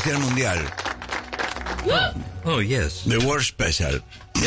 especial mundial. Oh, yes. The World Special.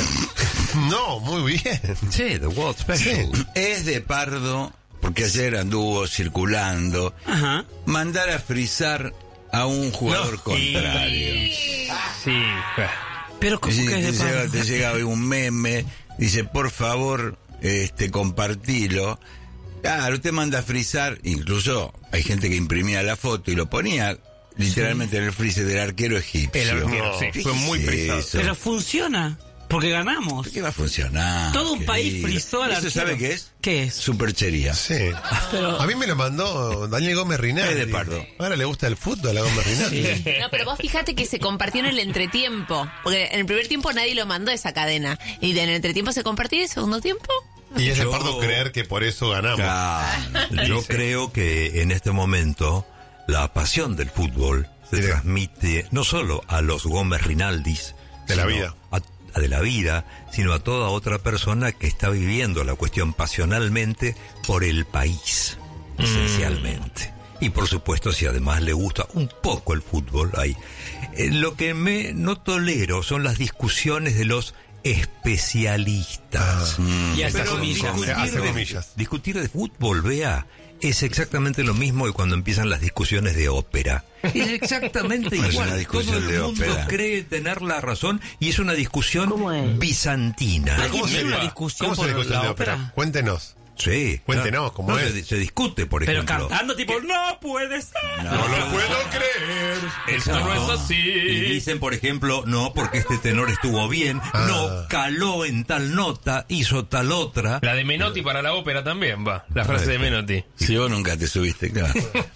No, muy bien. Sí, The World Special. Sí. Es de Pardo, porque ayer anduvo circulando, Ajá. mandar a frizar a un jugador contrario. Sí. Pero ¿cómo Sí, que es de Pardo? te llega hoy un meme, dice, por favor, compartilo. Claro, usted manda a frizar, incluso hay gente que imprimía la foto y lo ponía literalmente en el freezer del arquero egipcio. El arquero, No, sí. fue muy ¿Qué es frisado. eso? Pero funciona, porque ganamos. ¿Qué va a funcionar? Todo un país querido? frizó al ¿Eso arquero. sabe qué es? ¿Qué es? Superchería. Sí. Pero- A mí me lo mandó Daniel Gómez Rinaldi. Es de Pardo. Ahora le gusta el fútbol a Gómez Rinaldi. No, pero vos fíjate que se compartió en el entretiempo. Porque en el primer tiempo nadie lo mandó esa cadena. Y en el entretiempo se compartió y en el segundo tiempo. Y es de Yo- Pardo creer que por eso ganamos. Claro. Yo creo que en este momento la pasión del fútbol se Mira. transmite no solo a los Gómez Rinaldis De la sino vida. a de la vida, sino a toda otra persona que está viviendo la cuestión pasionalmente por el país, esencialmente. Y por supuesto, si además le gusta un poco el fútbol, ahí. Lo que no tolero son las discusiones de los especialistas. Y hace Pero comillas. Hace comillas. discutir de fútbol, vea, es exactamente lo mismo que cuando empiezan las discusiones de ópera. Es exactamente Es igual. una discusión Todo el de mundo ópera. cree tener la razón y es una discusión bizantina. Pero ¿Cómo ¿Alguien se tiene una llama? discusión ¿Cómo se por discute la de ópera? ópera? Cuéntenos. Sí. Cuéntenos, ¿cómo no, es? Se discute, por Pero ejemplo. cantando tipo, no puede ser. No lo puedo creer. Esto no es así. Y dicen, por ejemplo, no, porque este tenor estuvo bien, no, caló en tal nota, hizo tal otra. La de Menotti para la ópera también va. La frase de Menotti. Si vos nunca te subiste, claro.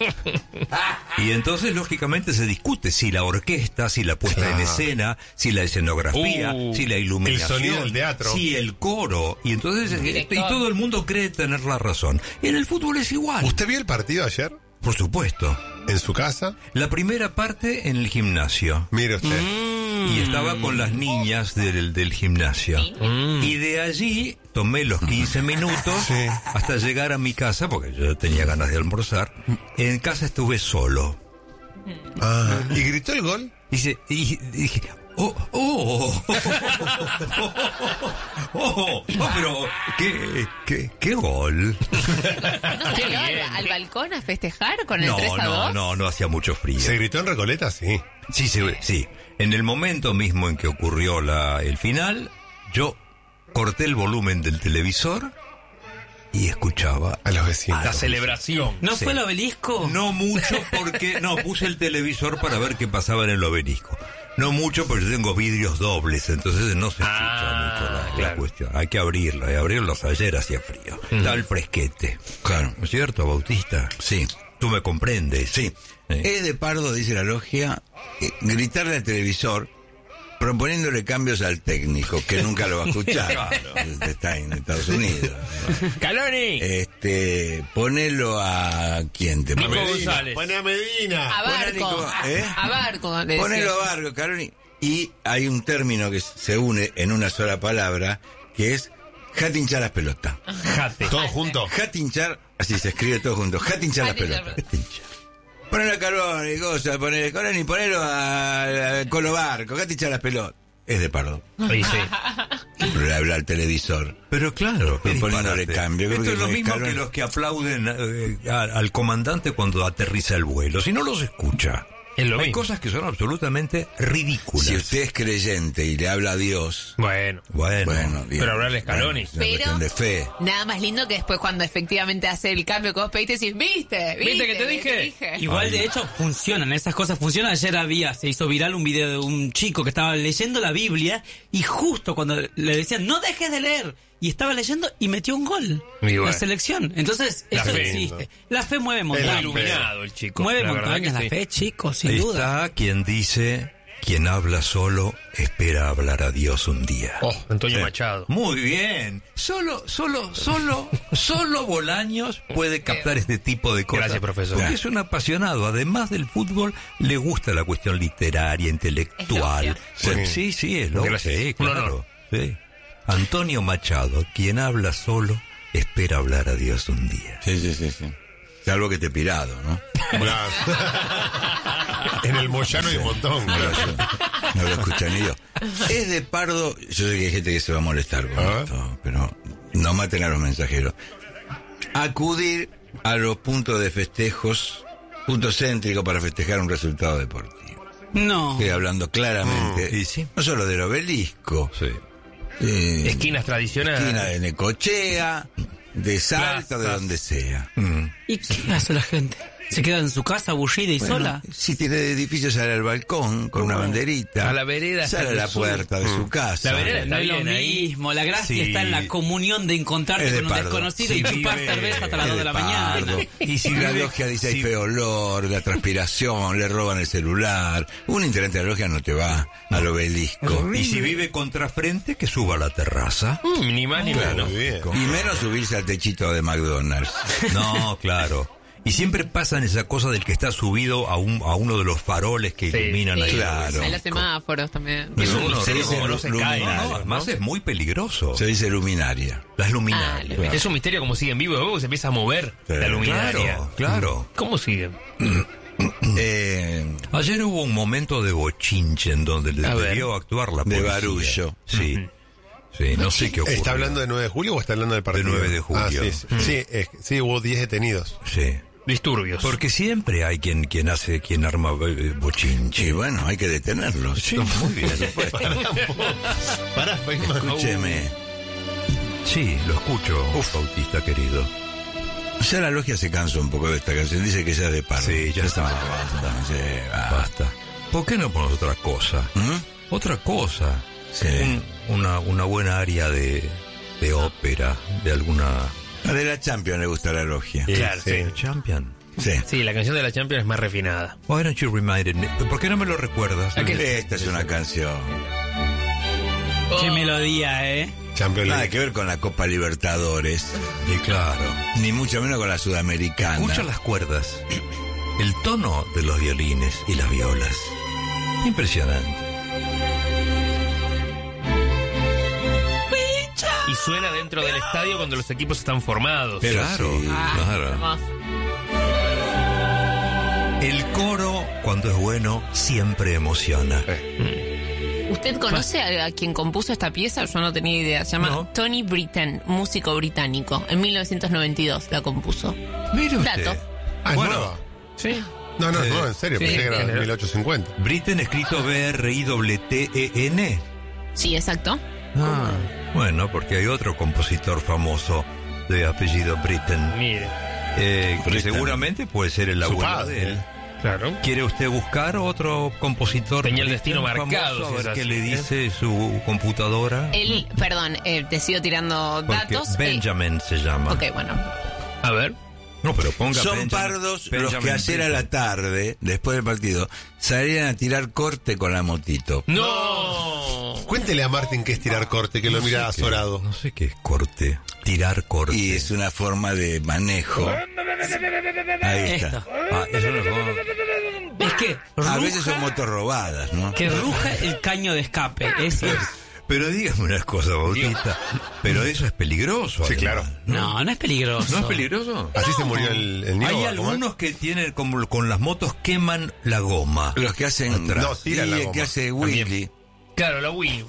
Y entonces, lógicamente, se discute si la orquesta, si la puesta en escena, si la escenografía, si la iluminación, el sonido del teatro. si el coro. Y entonces, y todo el mundo cree tener la razón. En el fútbol es igual. ¿Usted vio el partido ayer? Por supuesto. ¿En su casa? La primera parte en el gimnasio. Mire usted. Y estaba con las niñas del gimnasio. Y de allí tomé los 15 minutos Sí. hasta llegar a mi casa, porque yo tenía ganas de almorzar. En casa estuve solo. Ah, ¿y gritó el gol? Y dije, pero qué gol. ¿No salió al balcón a festejar con el 3-2? No hacía mucho frío. ¿Se gritó en Recoleta? Sí. Sí. En el momento mismo en que ocurrió el final, yo corté el volumen del televisor y escuchaba A los vecinos. La celebración. ¿No Sí. fue el obelisco? No mucho porque puse el televisor para ver qué pasaba en el obelisco. No mucho porque yo tengo vidrios dobles, entonces no se escucha mucho la claro. cuestión. Hay que abrirlos. Ayer hacía frío. Está el fresquete. Claro. ¿No es cierto, Bautista? Sí. Tú me comprendes. Sí. Es de Pardo, dice la logia, gritarle al televisor proponiéndole cambios al técnico, que nunca lo va a escuchar. Está en Estados Unidos. ¡Caloni! Ponelo a quién te Nico pone. González. Pone a Medina. A Barco. ¿Eh? A Barco. le decía. Ponelo a Barco, Caroni. Y hay un término que se une en una sola palabra, que es jatinchar las pelotas. Jate. Todos juntos. Jatinchar, así se escribe todo junto, jatinchar las Jatinchar. pelotas. Ponelo a Caroni, ponelo a Colo Barco, jatinchar las pelotas. Es de Pardo. Sí, sí. Pero le habla al televisor. Pero claro, qué Proponiéndole disparate. cambio. Creo Esto que es lo con mismo Scaloni- que los que aplauden al comandante cuando aterriza el vuelo. Si no los escucha. Es lo Hay mismo. cosas que son absolutamente ridículas. Si usted es creyente y le habla a Dios, Bueno. bueno, bien. Pero hablarle a Scaloni. Es una Pero- cuestión de fe. Nada más lindo que después cuando efectivamente hace el cambio que vos pediste decís, ¿viste que te dije? Igual de hecho funcionan, esas cosas funcionan. Ayer se hizo viral un video de un chico que estaba leyendo la Biblia y justo cuando le decían no dejes de leer y estaba leyendo y metió un gol Y bueno. la selección. Entonces La eso fe. existe. La fe mueve Muy montañas. iluminado el chico. Mueve La verdad montañas que la sí. fe, chicos, sin Ahí duda. está quien dice, quien habla solo, espera hablar a Dios un día. Oh, Antonio Machado. Muy bien. Solo Bolaños puede captar este tipo de cosas. Gracias, profesor. Porque es un apasionado. Además del fútbol, le gusta la cuestión literaria, intelectual. Es lógico. Sí, es lógico. Gracias. Sí, Un claro. honor. Sí. Antonio Machado, quien habla solo, espera hablar a Dios un día. Sí. Salvo que te pirado, ¿no? Claro. En el Moyano hay un montón. No lo escucha ni yo. Es de Pardo, yo sé que hay gente que se va a molestar con esto, pero no maten a los mensajeros. Acudir a los puntos de festejos, puntos céntricos para festejar un resultado deportivo. No. Estoy hablando claramente, y sí. no solo del Obelisco, Sí. Esquinas tradicionales. esquina de Necochea, de Salta, de Plazas. donde sea. ¿Y qué hace la gente? ¿Se queda en su casa aburrida y Bueno, sola? si tiene edificio, sale al balcón con una banderita. A la vereda sale está a la el sur. puerta de su casa. La vereda No está es lo bien ahí. mismo, la gracia Sí. está en la comunión de encontrarte Es de con un Pardo. desconocido Sí, y chupar vive- cerveza hasta las Es 2 de la mañana. Pardo. Y si la vive- logia dice hay si- feo olor, la transpiración, le roban el celular. Un integrante de la logia no te va al Obelisco. Y si vive contrafrente, que suba a la terraza. Ni más ni menos. Muy bien. Y menos subirse al techito de McDonald's. No, claro. Y siempre pasan esa cosa del que está subido a uno de los faroles que Sí. iluminan ahí. Claro. Hay los semáforos también. Es un Uno misterio se como no dice se cae. luminaria. No, además es muy peligroso. Se dice luminaria. Las luminarias. Es un misterio como sigue en vivo. Luego se empieza a mover Sí. la luminaria. Claro, claro. ¿Cómo siguen? Ayer hubo un momento de bochinche en donde A ver. debió actuar la De policía. barullo. Sí. Sí, no sé qué ocurrió. ¿Está hablando de 9 de julio o está hablando del partido? 9 de julio. Ah, sí, sí. Sí, hubo 10 detenidos. Sí. Disturbios. Porque siempre hay quien arma bochinche. Y bueno, hay que detenerlos. Sí, muy bien. Pará, Feynman. Escúcheme. Sí, lo escucho, Bautista querido. Ya la logia se cansó un poco de esta canción. Dice que ya es de Pardo. Sí, ya está. Sí, Basta. ¿Por qué no pones otra cosa? ¿Mm? Otra cosa. Sí. Una buena área de ópera, de alguna... A de la Champions le gusta la logia. Claro, sí. Champion. Sí. Sí, la canción de la Champions es más refinada. Why don't you remind me? ¿Por qué no me lo recuerdas? Esta es una canción. Qué melodía, ¿eh? Champions Nada League. que ver con la Copa Libertadores, Y claro. ni mucho menos con la Sudamericana. Escucha las cuerdas, el tono de los violines y las violas. Impresionante. Y suena dentro del estadio cuando los equipos están formados. Pero Claro, sí. claro. Hermoso. El coro, cuando es bueno, siempre emociona. ¿Usted conoce a quien compuso esta pieza? Yo no tenía idea. Se llama No. Tony Britten, músico británico. En 1992 la compuso. Mire usted. Dato. Ah, ¿es Bueno. nueva? Sí. No, no, es nueva, en serio. Sí, Pensé que era en de el- 1850. Britten escrito B-R-I-T-T-E-N. Sí, exacto. Ah, bueno, porque hay otro compositor famoso de apellido Britten, Mire. que Britten. seguramente puede ser el Su abuelo padre. de él. Claro. ¿Quiere usted buscar otro compositor? Tenía el Britten destino marcado, famoso? si A es ver qué así. le dice su computadora. Perdón, te sigo tirando Porque datos. Benjamin se llama. Ok, bueno. A ver. No, pero ponga Son Benjamin- pardos los Benjamin que ayer a la Britten. tarde, después del partido, salían a tirar corte con la motito. ¡No! Cuéntele a Martín qué es tirar corte, que lo mira sé qué- azorado. No sé qué es corte. Tirar corte. Y es una forma de manejo. Ahí está. Esto. Ah, eso no es como- Es que A veces ruja, son motos robadas, ¿no? que ruja el caño de escape. Eso es. Pero dígame una cosa, Bautista. Pero eso es peligroso. Sí, además, claro. No, no es peligroso. ¿No es peligroso? Así se murió el Nieva. Hay ¿cómo es? algunos que tienen como con las motos queman la goma. Los que hacen... Atrás. No, tiran y la el goma. que hace Willy. Claro, la Wii.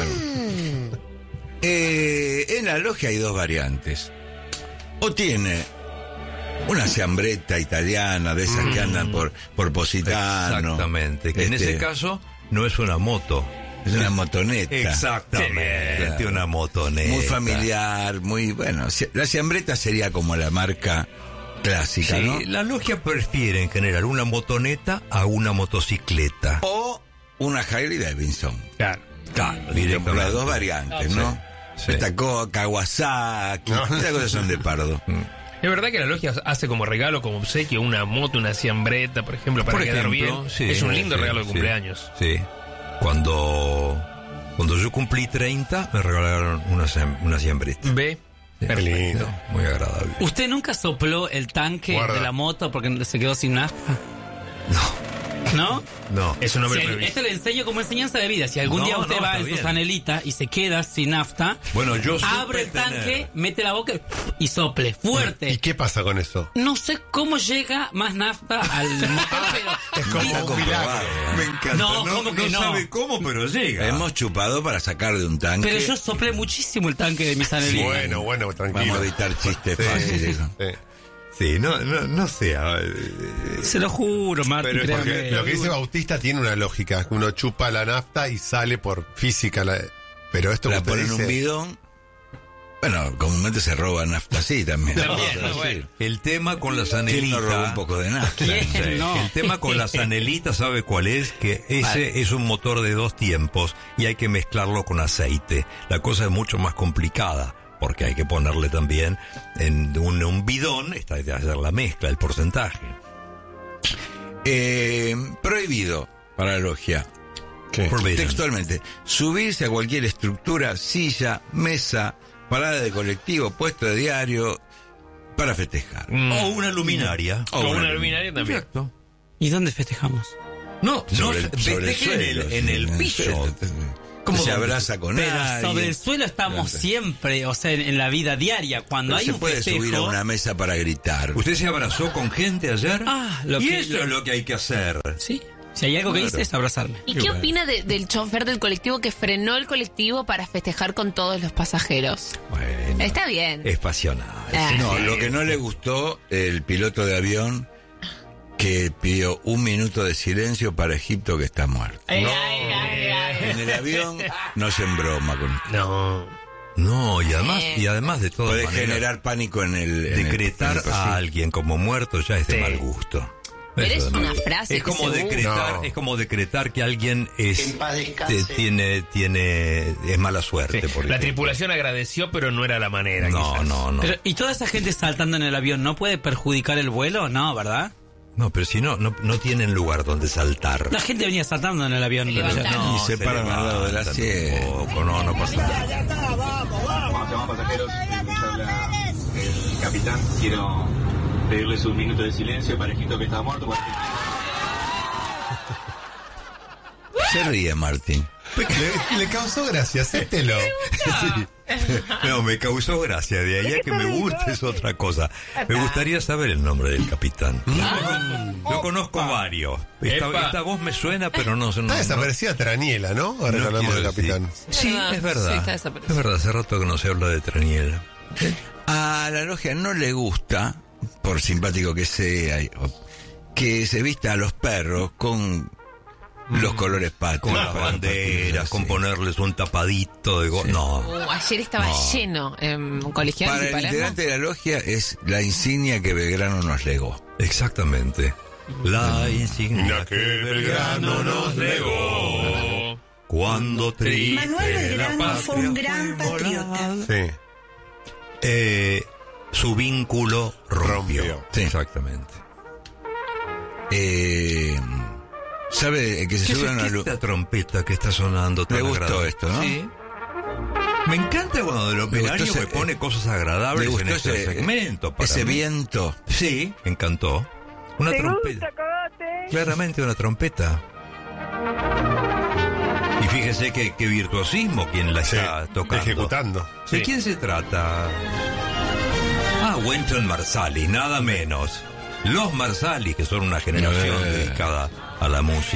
En la logia hay dos variantes. O tiene una ciambreta italiana de esas que andan por Positano. Exactamente. Que en Este, ese caso no es una moto. es una motoneta. Exactamente. Claro. Una motoneta. Muy familiar, muy bueno. La ciambreta sería como la marca clásica, Sí, ¿no? la logia prefiere en general una motoneta a una motocicleta. O una Harley Davidson. Claro. Claro, Por las dos variantes, ¿no? Sí. Esta Kawasaki, esas cosas son de Pardo. Es verdad que la logia hace como regalo, como obsequio, una moto, una ciambreta, por ejemplo, para Por quedar ejemplo, bien. sí, Es un lindo sí, regalo de sí. cumpleaños. Sí. Cuando yo cumplí 30, me regalaron una siembrita. Ve. Sí, Qué lindo. muy agradable. ¿Usted nunca sopló el tanque Guarda. de la moto porque se quedó sin nafta? ¿No? No. Es un hombre Si, previsto. este le enseño como enseñanza de vida. Si algún No, día usted no, va está en sus bien. anhelitas y se queda sin nafta, Bueno, yo supe abre el tanque, tener- mete la boca y sople ¿Y fuerte. qué pasa con eso? No sé cómo llega más nafta al motor, pero... Es como Está un comprobado, milagro. ¿eh? Me encanta. No, ¿cómo que no? sabe cómo, pero llega. Hemos chupado para sacar de un tanque. Pero yo soplé muchísimo el tanque de mis anhelitas. Bueno, tranquilo. Vamos a evitar chistes fáciles. Sí. Sí, no sé. Se lo juro, Martín, Pero créame. Porque lo que dice Bautista tiene una lógica. Uno chupa la nafta y sale por física. Pero esto que La usted ponen en un dice... bidón. Bueno, comúnmente se roba nafta así también. También, Vamos a decir. bueno. El tema con las ¿Quién no roba un anelitas. poco de nafta? ¿Quién? Sí, No. El tema con las anelitas, ¿sabe cuál es? Que ese Vale. es un motor de 2 tiempos y hay que mezclarlo con aceite. La cosa es mucho más complicada porque hay que ponerle también en un bidón, está de hacer la mezcla, el porcentaje. Prohibido para la logia. ¿Qué? Forbidden. Textualmente, subirse a cualquier estructura, silla, mesa, parada de colectivo, puesto de diario, para festejar. O una luminaria. Con una luminaria también. Exacto. ¿Y dónde festejamos? No, Sobre el festeje suelo, en el sí, piso. suelo. ¿Cómo Se dónde? abraza con Pero alguien. sobre el suelo estamos siempre, o sea, en la vida diaria. Cuando Pero hay se un puede festejo... subir a una mesa para gritar. ¿Usted se abrazó con gente ayer? Lo y que- eso es lo que hay que hacer. Sí, si hay algo que hice es abrazarme. ¿Y qué opina del chofer del colectivo que frenó el colectivo para festejar con todos los pasajeros? Bueno, Está bien. es pasional. Ah. No, lo que no le gustó, el piloto de avión que pidió 1 minuto de silencio para Egipto que está muerto. Ay, ay, ay, ay. En el avión no se embroma con esto. No. No, y además de todas Puede maneras, generar pánico en el... en el- decretar en el pasillo. a alguien como muerto ya es de Sí. mal gusto. Pero Eso es de mal una gusto. frase Es que como seguro. decretar, No. es como decretar que alguien es es mala suerte. Sí. porque- La tripulación agradeció, pero no era la manera. No, quizás. no. Pero, ¿y toda esa gente saltando en el avión no puede perjudicar el vuelo? No, ¿verdad? No, pero si no tienen lugar donde saltar. La gente venía saltando en el avión. Se pero ya- levantaron. Y se paran al lado del levantan asiento. un poco, no pasa nada. Llamados pasajeros, les habla el capitán. Quiero pedirles 1 minuto de silencio para Egipto que está muerto. Se ríe Martín. Le causó gracia, acéptelo. Sí. No, me causó gracia. De ahí a que me guste es otra cosa. Me gustaría saber el nombre del capitán. Yo conozco varios. Epa. Esta voz me suena, pero no sé. Está desaparecida Traniela, ¿no? Ahora que hablamos del capitán. Sí, Ah, es sí, verdad. está desaparecido. Es verdad, hace rato que no se habla de Traniela. A la logia no le gusta, por simpático que sea, que se vista a los perros con los colores patrios. Con las para banderas, con sí. ponerles un tapadito de No. Ayer estaba lleno en colegial Para y el Palermo. integrante de la logia es la insignia que Belgrano nos legó. Exactamente. La insignia que Belgrano nos legó. Cuando triste Manuel la Belgrano fue un patria gran fue patriota. Sí. Su vínculo rompió. Rompió. Sí. Exactamente. ¿Sabe que se ¿Qué es sube a una esta trompeta que está sonando tan Le gustó agradable? esto, ¿no? Sí. Me encanta cuando el operario gustó me ese- pone cosas ¿Le agradables en gustó este ese, segmento. Para ese mí. viento? Sí, me encantó. Una trompeta. Claramente una trompeta. Y fíjese qué virtuosismo quien la está tocando. Ejecutando. ¿De Sí. quién se trata? Wynton Marsalis, nada menos. Los Marsalis, que son una generación dedicada a la música.